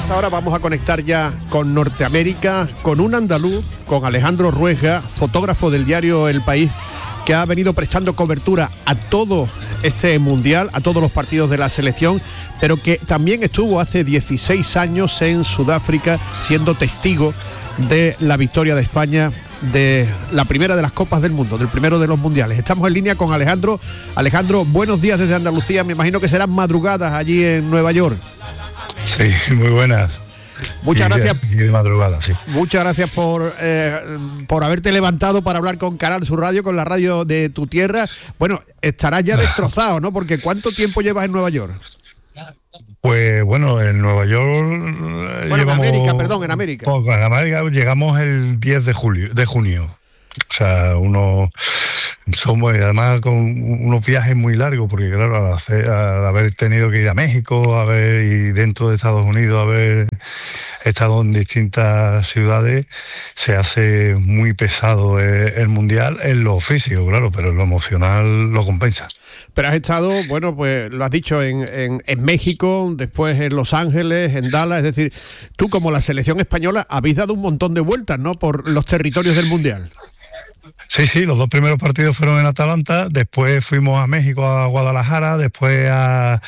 esta hora vamos a conectar ya con Norteamérica, con un andaluz, con Alejandro Ruesga, fotógrafo del diario El País, que ha venido prestando cobertura a todo este mundial, a todos los partidos de la selección, pero que también estuvo hace 16 años en Sudáfrica siendo testigo de la victoria de España, de la primera de las Copas del Mundo, del primero de los mundiales. Estamos en línea con Alejandro. Alejandro, buenos días desde Andalucía. Me imagino que serán madrugadas allí en Nueva York. Sí, muy buenas. Muchas gracias. Y de madrugada, sí. Muchas gracias por haberte levantado para hablar con Canal Sur Radio, con la radio de tu tierra. Bueno, estarás ya destrozado, ¿no? Porque ¿cuánto tiempo llevas en Nueva York? Pues bueno, en Nueva York... Bueno, llevamos, en América. En América llegamos el 10 de junio. O sea, somos además con unos viajes muy largos, porque claro, al haber tenido que ir a México, y dentro de Estados Unidos haber estado en distintas ciudades, se hace muy pesado el mundial en lo físico, claro, pero en lo emocional lo compensa. Pero has estado, bueno, pues lo has dicho, en México, después en Los Ángeles, en Dallas, es decir, tú como la selección española habéis dado un montón de vueltas, ¿no?, por los territorios del mundial. Sí, los dos primeros partidos fueron en Atlanta, después fuimos a México, a Guadalajara, después a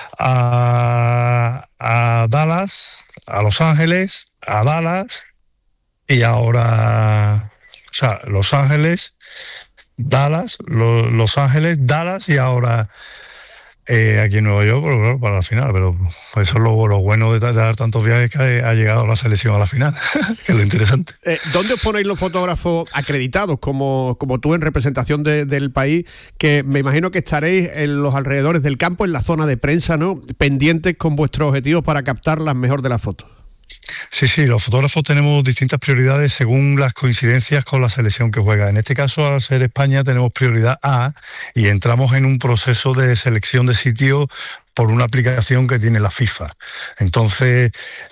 Dallas, a Los Ángeles, a Dallas, y ahora, o sea, Los Ángeles, Dallas, Los Ángeles, Dallas, y ahora aquí en Nueva York, claro, para la final. Pero eso es lo bueno de dar tantos viajes, que ha llegado la selección a la final, que es lo interesante. ¿Dónde os ponéis los fotógrafos acreditados como tú en representación del país? Que me imagino que estaréis en los alrededores del campo, en la zona de prensa, ¿no?, pendientes con vuestros objetivos para captar las mejor de las fotos. Sí, los fotógrafos tenemos distintas prioridades según las coincidencias con la selección que juega. En este caso, al ser España, tenemos prioridad A y entramos en un proceso de selección de sitio por una aplicación que tiene la FIFA. Entonces,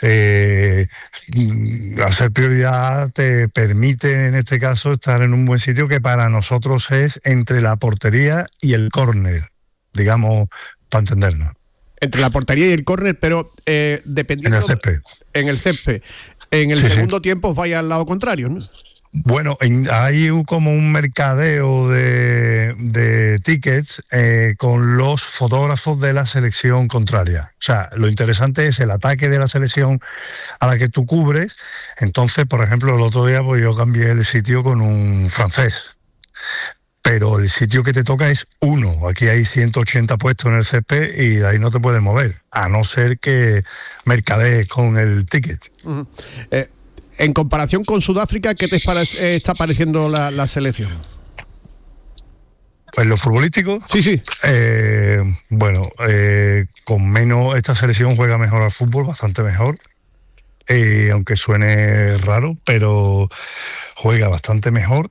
al ser prioridad A, te permite en este caso estar en un buen sitio, que para nosotros es entre la portería y el córner, digamos, para entendernos. Entre la portería y el córner, pero dependiendo... En el césped. En el césped. En el segundo tiempo os vais al lado contrario, ¿no? Bueno, hay como un mercadeo de tickets con los fotógrafos de la selección contraria. O sea, lo interesante es el ataque de la selección a la que tú cubres. Entonces, por ejemplo, el otro día pues yo cambié el sitio con un francés. Pero el sitio que te toca es uno. Aquí hay 180 puestos en el césped y de ahí no te puedes mover, a no ser que mercadees con el ticket. Uh-huh. En comparación con Sudáfrica, ¿qué te está pareciendo la selección? Pues lo futbolístico. Sí. Con menos, esta selección juega mejor al fútbol, bastante mejor. Aunque suene raro, pero juega bastante mejor.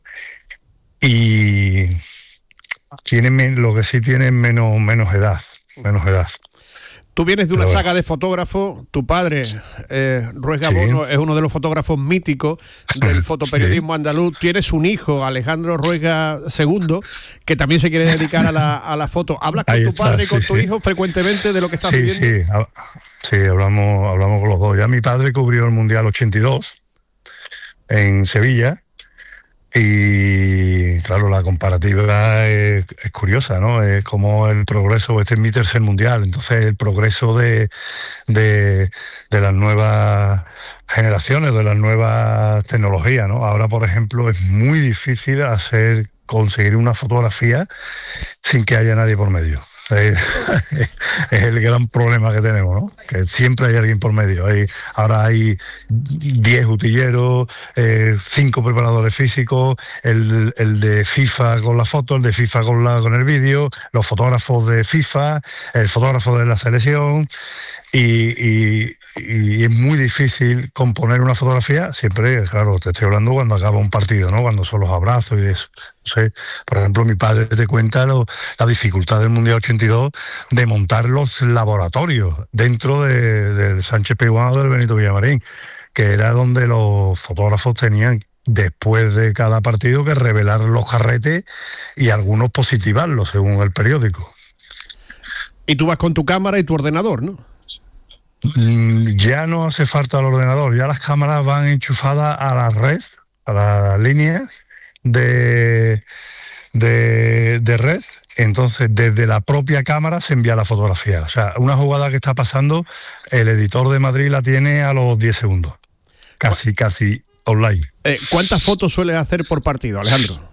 Y lo que sí tienen menos edad. Tú vienes de una saga de fotógrafos. Tu padre, Ruesga Bono, es uno de los fotógrafos míticos del fotoperiodismo andaluz. Tienes un hijo, Alejandro Ruesga II, que también se quiere dedicar a la foto. ¿Hablas con tu padre y con tu hijo frecuentemente de lo que estás viviendo? Sí, hablamos con los dos. Ya mi padre cubrió el Mundial 82 en Sevilla. Y claro, la comparativa es curiosa, ¿no? Es como el progreso, este es mi tercer mundial, entonces el progreso de las nuevas generaciones, de las nuevas tecnologías, ¿no? Ahora, por ejemplo, es muy difícil conseguir una fotografía sin que haya nadie por medio. Es el gran problema que tenemos, ¿no? Que siempre hay alguien por medio. Ahora hay 10 utilleros, 5 preparadores físicos, el de FIFA con la foto, el de FIFA con el vídeo, los fotógrafos de FIFA, el fotógrafo de la selección, y es muy difícil componer una fotografía. Siempre, claro, te estoy hablando cuando acaba un partido, ¿no? Cuando son los abrazos y eso. Por ejemplo, mi padre te cuenta la dificultad del Mundial 82 de montar los laboratorios dentro del Sánchez Pizjuán o del Benito Villamarín, que era donde los fotógrafos tenían, después de cada partido, que revelar los carretes y algunos positivarlos, según el periódico. Y tú vas con tu cámara y tu ordenador, ¿no? Ya no hace falta el ordenador, ya las cámaras van enchufadas a la red, a la línea de red. Entonces desde la propia cámara se envía la fotografía. O sea, una jugada que está pasando, el editor de Madrid la tiene a los 10 segundos. Casi online. ¿Cuántas fotos sueles hacer por partido, Alejandro?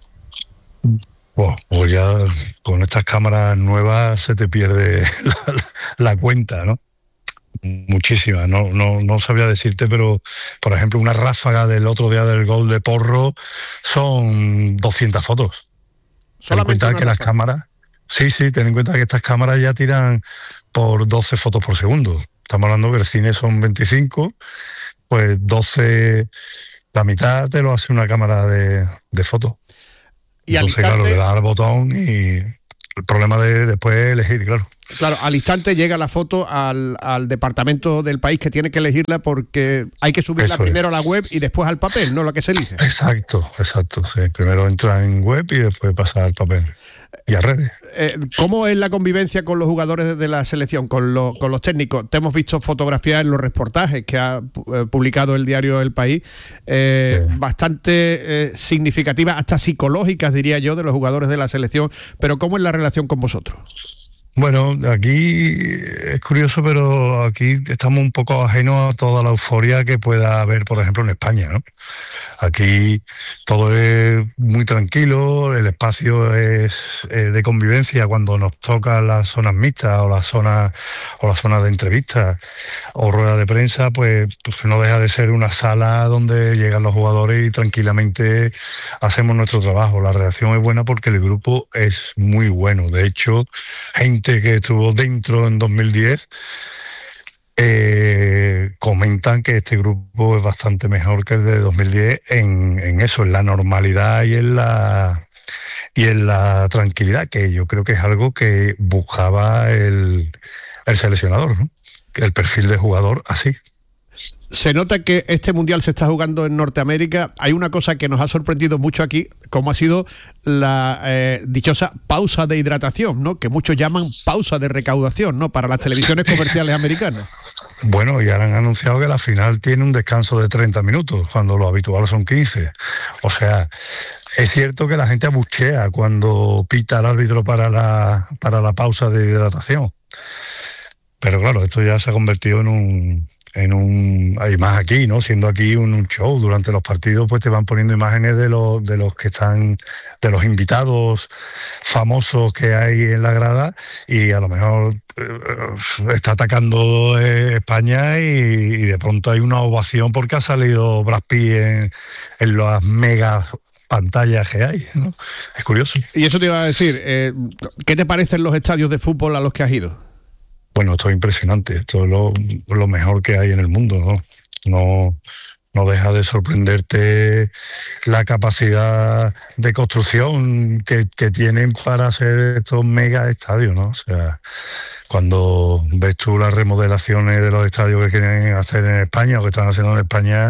Pues ya con estas cámaras nuevas se te pierde la cuenta, ¿no? Muchísimas, no sabría decirte, pero por ejemplo una ráfaga del otro día del gol de Porro son 200 fotos. Ten en cuenta que las cámaras, sí, ten en cuenta que estas cámaras ya tiran por 12 fotos por segundo. Estamos hablando que el cine son 25, pues 12, la mitad te lo hace una cámara de fotos. Y entonces, claro, le das al botón y el problema de después elegir, claro. Claro, al instante llega la foto al departamento del país que tiene que elegirla porque hay que subirla primero a la web y después al papel, ¿no? Lo que se elige. Exacto, sí. Primero entra en web y después pasa al papel y a redes. ¿Cómo es la convivencia con los jugadores de la selección, con los técnicos? Te hemos visto fotografías en los reportajes que ha publicado el diario El País, bastante significativas, hasta psicológicas, diría yo, de los jugadores de la selección. Pero ¿cómo es la relación con vosotros? Bueno, aquí es curioso, pero aquí estamos un poco ajenos a toda la euforia que pueda haber, por ejemplo, en España, ¿no? Aquí todo es muy tranquilo, el espacio es de convivencia cuando nos tocan las zonas mixtas o las zonas de entrevistas o ruedas de prensa, pues no deja de ser una sala donde llegan los jugadores y tranquilamente hacemos nuestro trabajo. La reacción es buena porque el grupo es muy bueno. De hecho, gente que estuvo dentro en 2010 comentan que este grupo es bastante mejor que el de 2010 en eso, en la normalidad y en la tranquilidad, que yo creo que es algo que buscaba el seleccionador, ¿no? El perfil de jugador así. Se nota que este mundial se está jugando en Norteamérica. Hay una cosa que nos ha sorprendido mucho aquí, como ha sido la dichosa pausa de hidratación, ¿no? Que muchos llaman pausa de recaudación, ¿no? Para las televisiones comerciales americanas. Bueno, ya han anunciado que la final tiene un descanso de 30 minutos, cuando lo habitual son 15. O sea, es cierto que la gente abuchea cuando pita el árbitro para la pausa de hidratación. Pero claro, esto ya se ha convertido en un hay más aquí, ¿no? Siendo aquí un show durante los partidos, pues te van poniendo imágenes de los que están, de los invitados famosos que hay en la grada, y a lo mejor está atacando España y de pronto hay una ovación porque ha salido Brad Pitt en las mega pantallas que hay, ¿no? Es curioso. Y eso te iba a decir, ¿qué te parecen los estadios de fútbol a los que has ido? Bueno, esto es impresionante, esto es lo mejor que hay en el mundo, ¿no? No deja de sorprenderte la capacidad de construcción que tienen para hacer estos mega estadios, ¿no? O sea, cuando ves tú las remodelaciones de los estadios que quieren hacer en España o que están haciendo en España,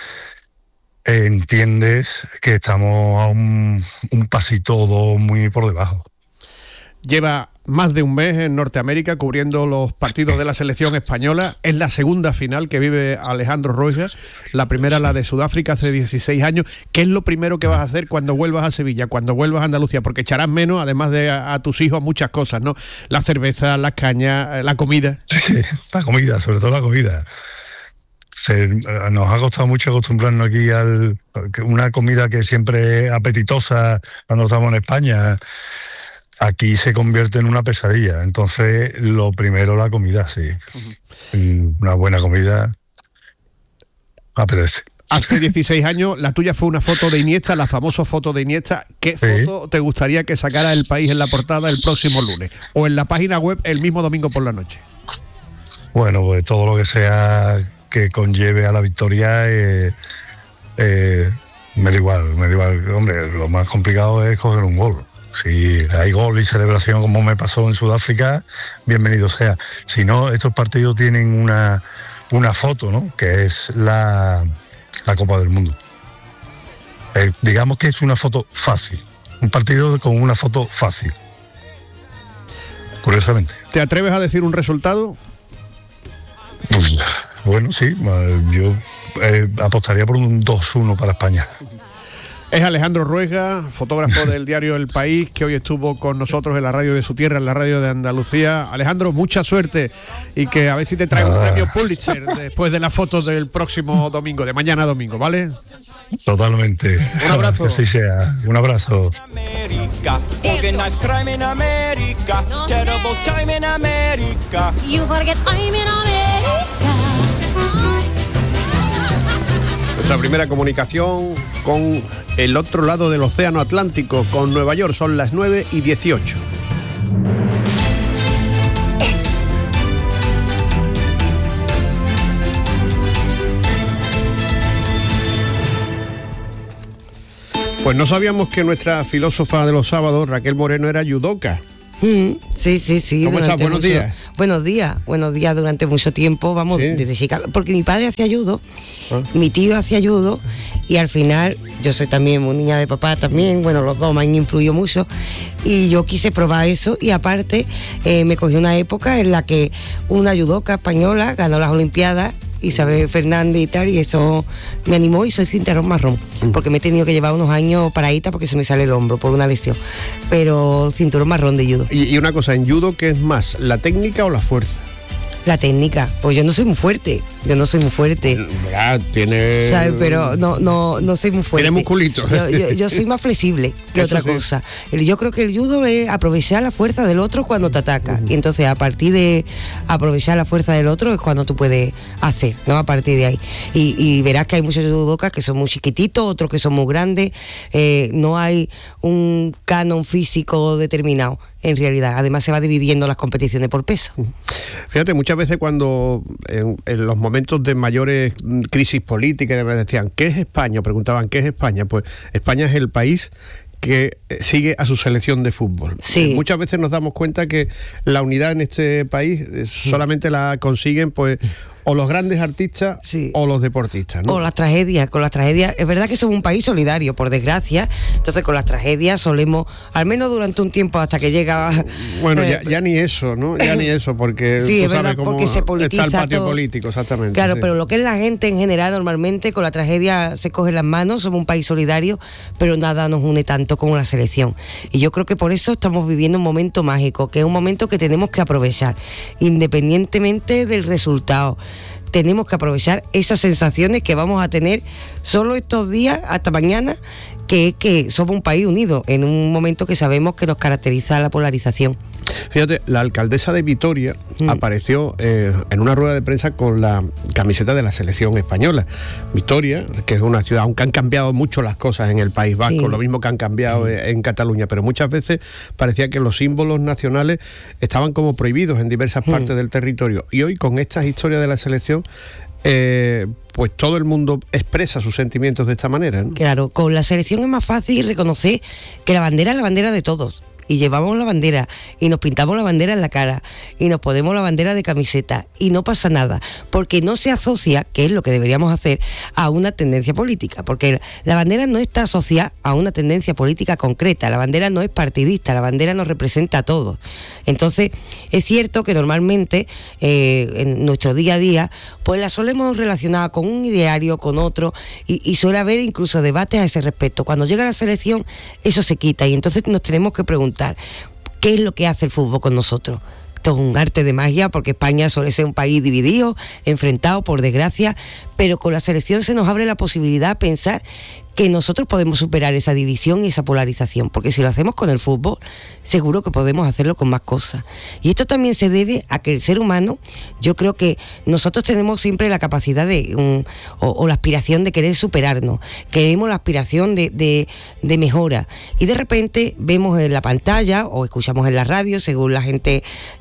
entiendes que estamos a un pasito o dos muy por debajo. Lleva más de un mes en Norteamérica cubriendo los partidos de la selección española. Es la segunda final que vive Alejandro Ruesga. La primera, la de Sudáfrica, hace 16 años. ¿Qué es lo primero que vas a hacer cuando vuelvas a Sevilla, cuando vuelvas a Andalucía? Porque echarás menos, además de a tus hijos, muchas cosas, ¿no? La cerveza, las cañas, la comida. Sí, la comida, sobre todo la comida. Nos ha costado mucho acostumbrarnos aquí a una comida que siempre es apetitosa cuando estamos en España. Aquí se convierte en una pesadilla. Entonces, lo primero, la comida, sí. Una buena comida apetece. Hace 16 años, la tuya fue una foto de Iniesta, la famosa foto de Iniesta. ¿Qué foto te gustaría que sacara El País en la portada el próximo lunes? O en la página web el mismo domingo por la noche. Bueno, pues todo lo que sea que conlleve a la victoria, me da igual. Hombre, lo más complicado es coger un gol. Si hay gol y celebración como me pasó en Sudáfrica, bienvenido sea. Si no, estos partidos tienen una foto, ¿no? Que es la Copa del Mundo. Digamos que es una foto fácil. Un partido con una foto fácil. Curiosamente. ¿Te atreves a decir un resultado? Bueno, sí, yo apostaría por un 2-1 para España. Es Alejandro Ruesga, fotógrafo del diario El País, que hoy estuvo con nosotros en la radio de su tierra, en la radio de Andalucía. Alejandro, mucha suerte y que a ver si te trae un premio Pulitzer después de las fotos del próximo domingo, de mañana domingo, ¿vale? Totalmente. Un abrazo. Que así sea. Un abrazo. Nuestra primera comunicación con el otro lado del océano Atlántico, con Nueva York. Son las 9:18. Pues no sabíamos que nuestra filósofa de los sábados, Raquel Moreno, era judoka. Sí. ¿Cómo estás? Buenos días. Buenos días durante mucho tiempo, vamos, ¿Sí? desde chica, porque mi padre hacía judo, mi tío hacía judo, y al final, yo soy también muy niña de papá también, bueno, los dos me han influido mucho, y yo quise probar eso, y aparte, me cogí una época en la que una judoka española ganó las Olimpiadas, Isabel Fernández y tal, y eso me animó y soy cinturón marrón, porque me he tenido que llevar unos años paradita porque se me sale el hombro por una lesión, pero cinturón marrón de judo. Y una cosa, en judo, ¿qué es más, la técnica o la fuerza? La técnica, pues yo no soy muy fuerte. Tiene... ¿Sabes? Pero no soy muy fuerte. Tiene musculitos. Yo soy más flexible que otra cosa. Yo creo que el judo es aprovechar la fuerza del otro cuando te ataca. Y entonces a partir de aprovechar la fuerza del otro es cuando tú puedes hacer, ¿no? A partir de ahí. Y verás que hay muchos judokas que son muy chiquititos, otros que son muy grandes. No hay un canon físico determinado, en realidad. Además se va dividiendo las competiciones por peso. Fíjate, muchas veces cuando en los momentos de mayores crisis políticas me decían, ¿qué es España? Preguntaban, ¿qué es España? Pues España es el país que sigue a su selección de fútbol. Sí. Muchas veces nos damos cuenta que la unidad en este país solamente la consiguen pues o los grandes artistas, sí, o los deportistas, ¿no? O las tragedias, con las tragedias. Es verdad que somos un país solidario, por desgracia. Entonces con las tragedias solemos, al menos durante un tiempo hasta que llega... Bueno, ya ni eso, ¿no? Ya ni eso, porque sí, tú es verdad, sabes cómo porque se politiza está el patio todo. político, exactamente. Claro, sí. Pero lo que es la gente en general, normalmente con la tragedia se cogen las manos, somos un país solidario, pero nada nos une tanto como la selección. Y yo creo que por eso estamos viviendo un momento mágico, que es un momento que tenemos que aprovechar, independientemente del resultado. Tenemos que aprovechar esas sensaciones que vamos a tener solo estos días hasta mañana, que es que somos un país unido en un momento que sabemos que nos caracteriza la polarización. Fíjate, la alcaldesa de Vitoria apareció en una rueda de prensa con la camiseta de la selección española. Vitoria, que es una ciudad, aunque han cambiado mucho las cosas en el País Vasco, sí, lo mismo que han cambiado en Cataluña, pero muchas veces parecía que los símbolos nacionales estaban como prohibidos en diversas partes del territorio. Y hoy, con estas historias de la selección, pues todo el mundo expresa sus sentimientos de esta manera, ¿no? Claro, con la selección es más fácil reconocer que la bandera es la bandera de todos. Y llevamos la bandera, y nos pintamos la bandera en la cara, y nos ponemos la bandera de camiseta, y no pasa nada, porque no se asocia, que es lo que deberíamos hacer, a una tendencia política, porque la bandera no está asociada a una tendencia política concreta, la bandera no es partidista, la bandera nos representa a todos. Entonces, es cierto que normalmente, en nuestro día a día, pues la solemos relacionar con un ideario, con otro, y suele haber incluso debates a ese respecto. Cuando llega la selección, eso se quita, y entonces nos tenemos que preguntar, ¿qué es lo que hace el fútbol con nosotros? Esto es un arte de magia, porque España suele ser un país dividido, enfrentado, por desgracia, pero con la selección se nos abre la posibilidad de pensar que nosotros podemos superar esa división y esa polarización, porque si lo hacemos con el fútbol, seguro que podemos hacerlo con más cosas. Y esto también se debe a que el ser humano, yo creo que nosotros tenemos siempre la capacidad o la aspiración de querer superarnos, queremos la aspiración de mejora, y de repente vemos en la pantalla o escuchamos en la radio, según la gente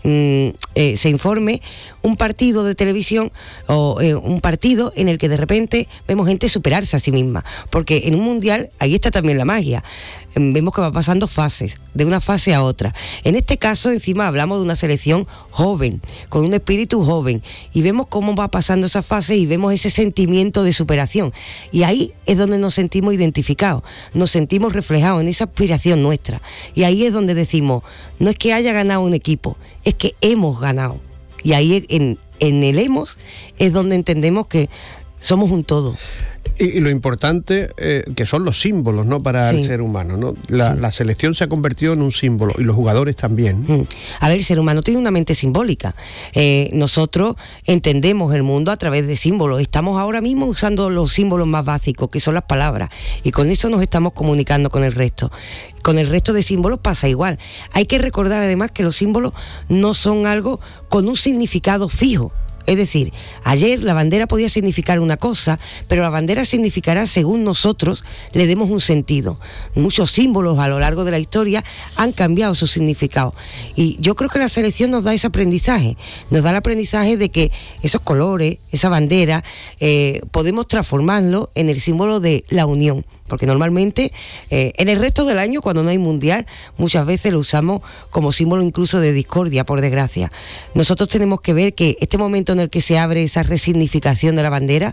se informe, un partido de televisión o un partido en el que de repente vemos gente superarse a sí misma, porque en un mundial ahí está también la magia. Vemos que va pasando fases, de una fase a otra. En este caso, encima, hablamos de una selección joven, con un espíritu joven, y vemos cómo va pasando esa fase y vemos ese sentimiento de superación. Y ahí es donde nos sentimos identificados, nos sentimos reflejados en esa aspiración nuestra. Y ahí es donde decimos, no es que haya ganado un equipo, es que hemos ganado. Y ahí en el hemos es donde entendemos que somos un todo. Y lo importante que son los símbolos, ¿no?, para el ser humano, ¿no? La selección se ha convertido en un símbolo y los jugadores también. A ver, el ser humano tiene una mente simbólica. Nosotros entendemos el mundo a través de símbolos. Estamos ahora mismo usando los símbolos más básicos, que son las palabras, y con eso nos estamos comunicando con el resto. Con el resto de símbolos pasa igual. Hay que recordar además que los símbolos no son algo con un significado fijo. Es decir, ayer la bandera podía significar una cosa, pero la bandera significará según nosotros le demos un sentido. Muchos símbolos a lo largo de la historia han cambiado su significado. Y yo creo que la selección nos da ese aprendizaje. Nos da el aprendizaje de que esos colores, esa bandera, podemos transformarlo en el símbolo de la unión. Porque normalmente en el resto del año, cuando no hay mundial, muchas veces lo usamos como símbolo incluso de discordia, por desgracia. Nosotros tenemos que ver que este momento en el que se abre esa resignificación de la bandera